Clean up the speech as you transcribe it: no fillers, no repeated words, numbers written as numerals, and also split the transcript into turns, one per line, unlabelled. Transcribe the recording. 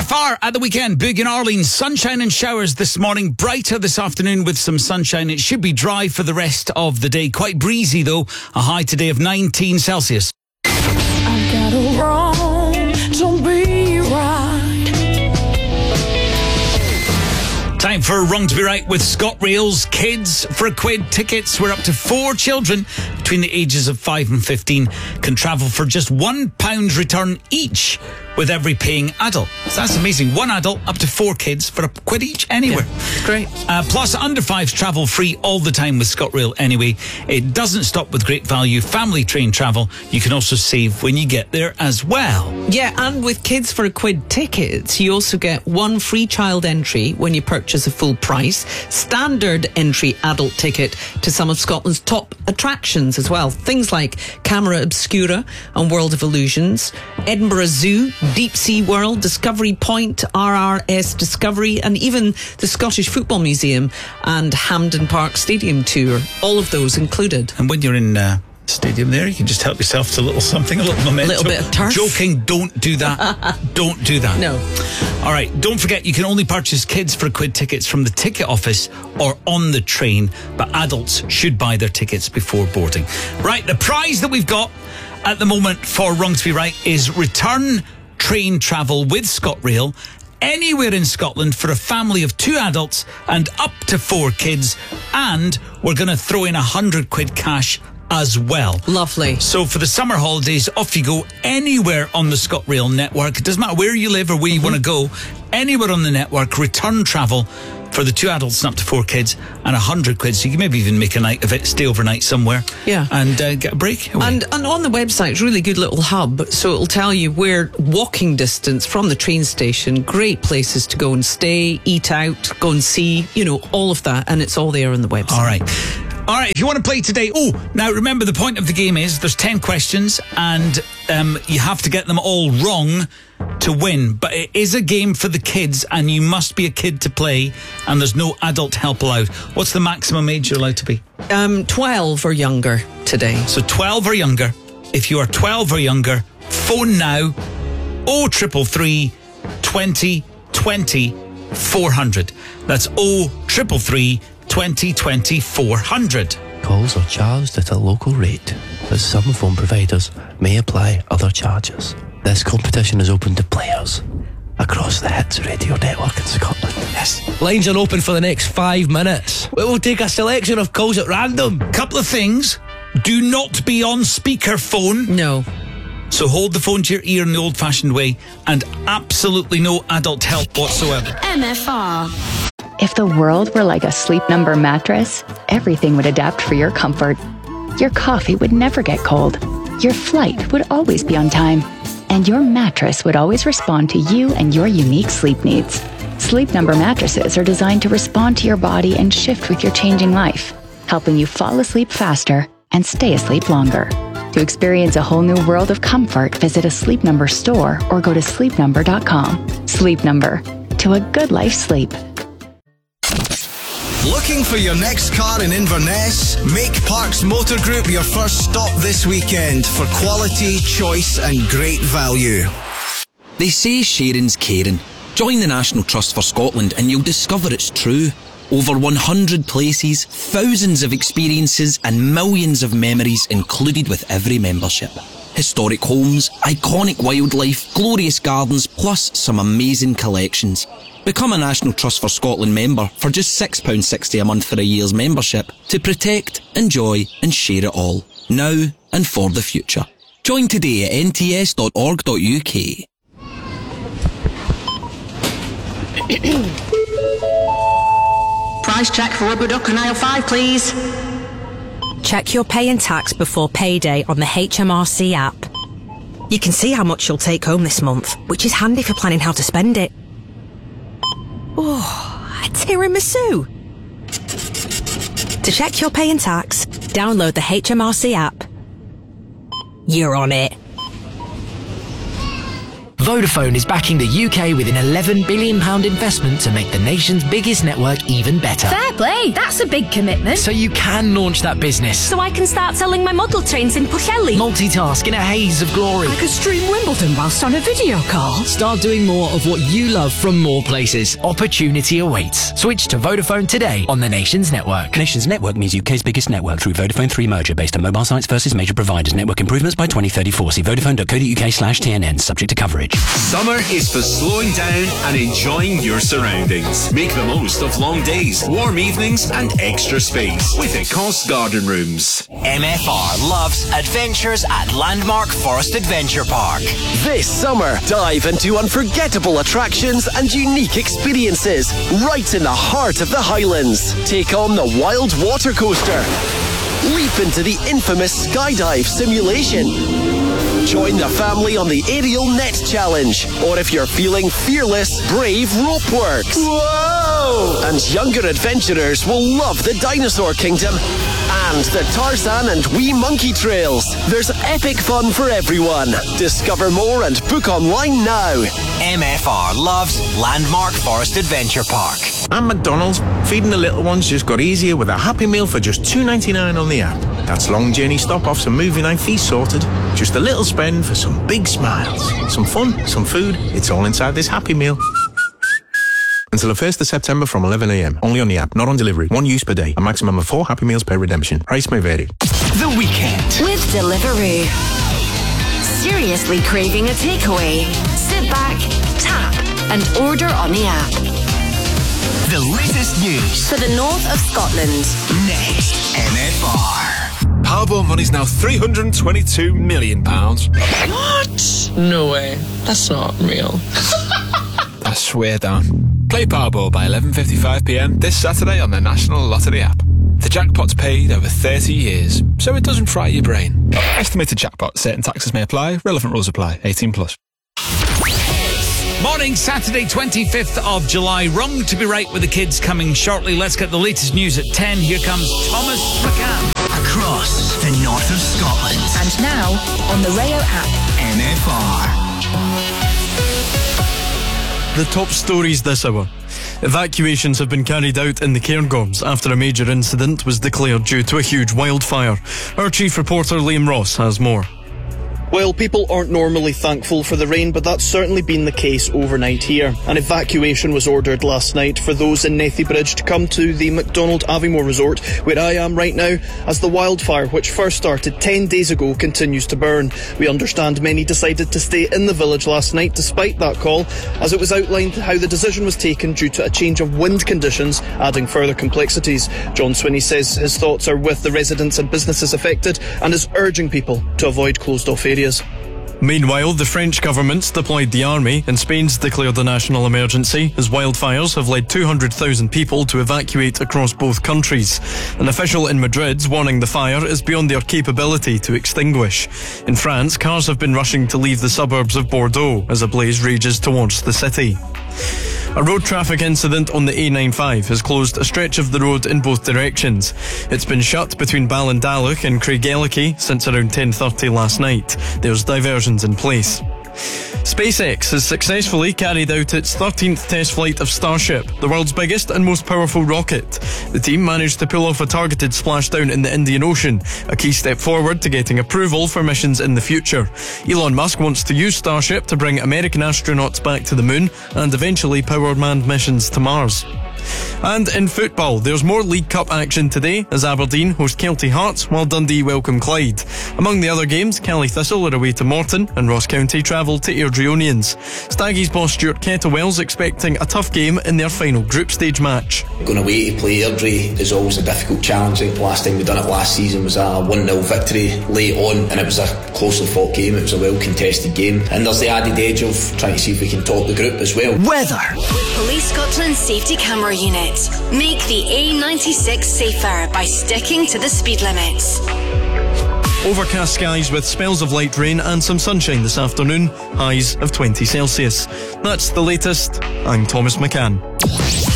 MFR at the weekend. Big in Arlene. Sunshine and showers this morning. Brighter this afternoon with some sunshine. It should be dry for the rest of the day. Quite breezy though. A high today of 19 Celsius.
I got it wrong. Don't be right.
Time for Wrong to Be Right with ScotRail's Kids for a Quid tickets. We're up to 4 children between the ages of 5 and 15 can travel for just £1 return each with every paying adult. So that's amazing. 1 adult, up to 4 kids for £1 each anywhere.
Yeah, great.
Plus, under 5s travel free all the time with ScotRail anyway. It doesn't stop with great value. Family train travel. You can also save when you get there as well.
Yeah, and with Kids for a Quid tickets, you also get 1 free child entry when you purchase a full price, standard entry adult ticket to some of Scotland's top attractions as well. Things like Camera Obscura and World of Illusions, Edinburgh Zoo, Deep Sea World, Discovery Point, RRS Discovery, and even the Scottish Football Museum and Hampden Park Stadium Tour. All of those included.
And when you're in stadium there, you can just help yourself to a little something, a little memento.
A little bit of turf.
Joking, don't do that. Don't do that.
No.
All right, don't forget you can only purchase Kids for a Quid tickets from the ticket office or on the train, but adults should buy their tickets before boarding. Right, the prize that we've got at the moment for Wrong to Be Right is return train travel with ScotRail anywhere in Scotland for a family of 2 adults and up to 4 kids, and we're going to throw in £100 cash as well.
Lovely.
So for the summer holidays, off you go anywhere on the ScotRail network. It doesn't matter where you live or where you want to go, anywhere on the network, return travel for the 2 adults and up to 4 kids and £100. So you can maybe even make a night of it, stay overnight somewhere.
Yeah.
And get a break away.
And on the website, it's a really good little hub. So it'll tell you where walking distance from the train station, great places to go and stay, eat out, go and see, all of that. And it's all there on the website.
All right, if you want to play today, now remember the point of the game is there's 10 questions and you have to get them all wrong to win. But it is a game for the kids and you must be a kid to play and there's no adult help allowed. What's the maximum age you're allowed to be?
12 or younger today.
So 12 or younger. If you are 12 or younger, phone now 0333 20 20 400. That's 0333 2020 400.
Calls are charged at a local rate, but some phone providers may apply other charges. This competition is open to players across the Hits Radio network in Scotland.
Yes.
Lines are open for the next 5 minutes. We will take a selection of calls at random.
Couple of things. Do not be on speakerphone.
No.
So hold the phone to your ear in the old-fashioned way, and absolutely no adult help whatsoever.
MFR. If the world were like a Sleep Number mattress, everything would adapt for your comfort. Your coffee would never get cold. Your flight would always be on time. And your mattress would always respond to you and your unique sleep needs. Sleep Number mattresses are designed to respond to your body and shift with your changing life, helping you fall asleep faster and stay asleep longer. To experience a whole new world of comfort, visit a Sleep Number store or go to sleepnumber.com. Sleep Number. To a good life's sleep.
Looking for your next car in Inverness? Make Parks Motor Group your first stop this weekend for quality, choice and great value.
They say sharing's caring. Join the National Trust for Scotland and you'll discover it's true. Over 100 places, thousands of experiences and millions of memories included with every membership. Historic homes, iconic wildlife, glorious gardens, plus some amazing collections. Become a National Trust for Scotland member for just £6.60 a month for a year's membership to protect, enjoy and share it all, now and for the future. Join today at nts.org.uk.
Price check for rubber duck on aisle 5, please.
Check your pay and tax before payday on the HMRC app. You can see how much you'll take home this month, which is handy for planning how to spend it. Oh, a tiramisu. To check your pay and tax, download the HMRC app. You're on it.
Vodafone is backing the UK with an £11 billion investment to make the nation's biggest network even better.
Fair play, that's a big commitment.
So you can launch that business.
So I can start selling my model trains in Pwllheli.
Multitask in a haze of glory.
I could stream Wimbledon whilst on a video call.
Start doing more of what you love from more places. Opportunity awaits. Switch to Vodafone today on the Nations Network.
Nations Network means UK's biggest network through Vodafone 3 merger based on mobile sites versus major providers. Network improvements by 2034. See vodafone.co.uk/TNN. Subject to coverage.
Summer is for slowing down and enjoying your surroundings. Make the most of long days, warm evenings and extra space with Ecosse Garden Rooms.
MFR loves adventures at Landmark Forest Adventure Park.
This summer, dive into unforgettable attractions and unique experiences right in the heart of the Highlands. Take on the Wild Water Coaster. Leap into the infamous skydive simulation. Join the family on the Aerial Net Challenge. Or if you're feeling fearless, brave Ropeworks. Whoa! And younger adventurers will love the Dinosaur Kingdom and the Tarzan and Wee Monkey Trails. There's epic fun for everyone. Discover more and book online now.
MFR loves Landmark Forest Adventure Park.
At McDonald's, feeding the little ones just got easier with a Happy Meal for just $2.99 on the app. That's long journey stop-offs and movie night fees sorted. Just a little spend for some big smiles. Some fun, some food. It's all inside this Happy Meal. Until the 1st of September from 11 a.m. Only on the app, not on delivery. 1 use per day. A maximum of 4 Happy Meals per redemption. Price may vary.
The Weekend.
With Deliveroo. Seriously craving a takeaway? Sit back, tap, and order on the app.
The latest news
For the north of Scotland.
next. MFR.
Powerball money's now £322 million.
What? No way. That's not real.
I swear down. Play Powerball by 11:55pm this Saturday on the National Lottery app. The jackpot's paid over 30 years, so it doesn't fry your brain. Estimated jackpot. Certain taxes may apply. Relevant rules apply. 18+.
Morning, Saturday, 25th of July. Wrong to be right with the kids coming shortly. Let's get the latest news at 10. Here comes Thomas McCann.
Across the north of Scotland.
And now on the Rayo app.
MFR.
The top stories this hour. Evacuations have been carried out in the Cairngorms after a major incident was declared due to a huge wildfire. Our chief reporter Liam Ross has more.
Well, people aren't normally thankful for the rain, but that's certainly been the case overnight here. An evacuation was ordered last night for those in Nethybridge to come to the McDonald Aviemore Resort, where I am right now, as the wildfire, which first started 10 days ago, continues to burn. We understand many decided to stay in the village last night despite that call, as it was outlined how the decision was taken due to a change of wind conditions, adding further complexities. John Swinney says his thoughts are with the residents and businesses affected and is urging people to avoid closed-off areas.
Meanwhile, the French government's deployed the army and Spain's declared a national emergency as wildfires have led 200,000 people to evacuate across both countries. An official in Madrid's warning the fire is beyond their capability to extinguish. In France, cars have been rushing to leave the suburbs of Bordeaux as a blaze rages towards the city. A road traffic incident on the A95 has closed a stretch of the road in both directions. It's been shut between Ballindalloch and Craigellachie since around 10:30 last night. There's diversions in place. SpaceX has successfully carried out its 13th test flight of Starship, the world's biggest and most powerful rocket. The team managed to pull off a targeted splashdown in the Indian Ocean, a key step forward to getting approval for missions in the future. Elon Musk wants to use Starship to bring American astronauts back to the moon and eventually power manned missions to Mars. And in football, there's more League Cup action today as Aberdeen host Kelty Hearts while Dundee welcome Clyde. Among the other games, Cally Thistle are away to Morton and Ross County travel to Airdrieonians. Staggies boss Stuart Kettlewell's expecting a tough game in their final group stage match.
Going away to play Airdrie is always a difficult challenge. The last time we done it last season was a 1-0 victory late on, and it was a closely fought game. It was a well contested game, and there's the added edge of trying to see if we can top the group as well.
Weather.
With Police Scotland's safety camera unit, make the A96 safer by sticking to the speed limits.
Overcast skies with spells of light rain and some sunshine this afternoon, highs of 20 Celsius. That's the latest. I'm Thomas McCann.